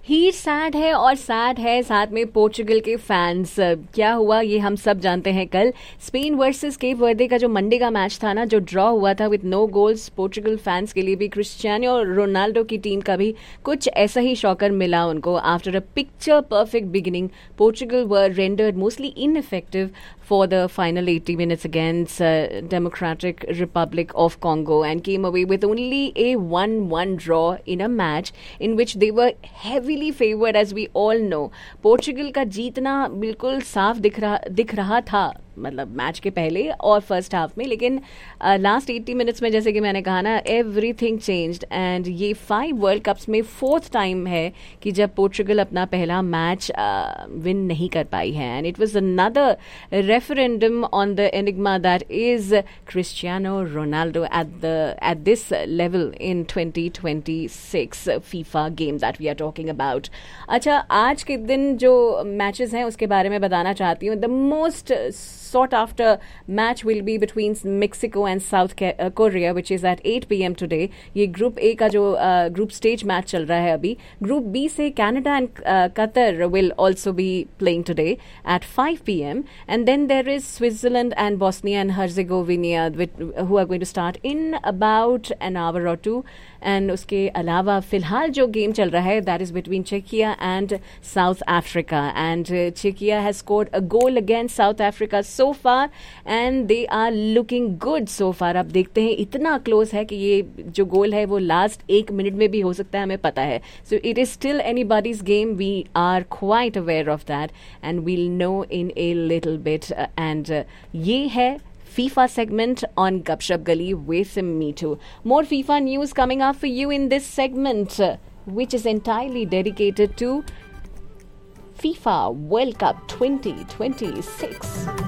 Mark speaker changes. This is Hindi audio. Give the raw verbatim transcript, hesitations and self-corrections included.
Speaker 1: ही सैड है और सैड है साथ में पोर्चुगल के फैंस। क्या हुआ ये हम सब जानते हैं। कल स्पेन वर्सेस केप वर्दे का जो मंडे का मैच था ना, जो ड्रॉ हुआ था with no goals, Portugal fans के लिए भी क्रिस्टियानो और रोनाल्डो की टीम का भी कुछ ऐसा ही शॉकर मिला उनको। After a picture perfect beginning, Portugal were rendered mostly ineffective for the final eighty minutes against uh, Democratic Republic of Congo and came away with only a one one draw in a match in which they were heavily favored, as we all know. Portugal का जीतना बिल्कुल साफ दिख रहा दिख रहा था, मतलब मैच के पहले और फर्स्ट हाफ में, लेकिन लास्ट एट्टी मिनट्स में जैसे कि मैंने कहा ना, एवरीथिंग चेंज्ड एंड ये फाइव वर्ल्ड कप्स में फोर्थ टाइम है कि जब पोर्चुगल अपना पहला मैच विन नहीं कर पाई है। And it was another referendum on the enigma that is Cristiano Ronaldo at the at this level in twenty twenty six FIFA game that we are talking about. अच्छा, आज के दिन जो मैचेस हैं उसके बारे में बताना चाहती हूँ। The most sought after match will be between Mexico and South Korea, which is at eight p m today. ये ग्रुप ए का जो ग्रुप स्टेज मैच चल रहा है अभी। ग्रुप बी से Canada and Qatar will also be playing today at five p m and then there is Switzerland and Bosnia and Herzegovina with, who are going to start in about an hour or two. And उसके अलावा फिलहाल जो गेम चल रहा है that is between Chekiya and south Africa and Chekiya has scored a goal against south Africa so far and they are looking good so फार। अब देखते हैं, इतना क्लोज है कि ये जो गोल है वो लास्ट एक मिनट में भी हो सकता है, हमें पता है। So it is still anybody's game, we are quite aware of that and we'll no in a little bit. And ये है FIFA segment on Gupshup Gali with me too. More FIFA news coming up for you in this segment, which is entirely dedicated to FIFA World Cup twenty twenty-six.